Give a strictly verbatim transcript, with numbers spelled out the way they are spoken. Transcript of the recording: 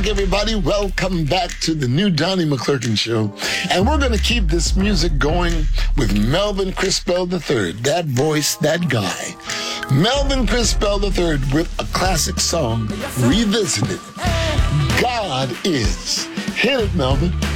Everybody, welcome back to the new Donnie McClurkin Show. And we're going to keep this music going with Melvin Crispell the third. That voice, that guy. Melvin Crispell the third with a classic song, revisited. God Is. Hit it, Melvin.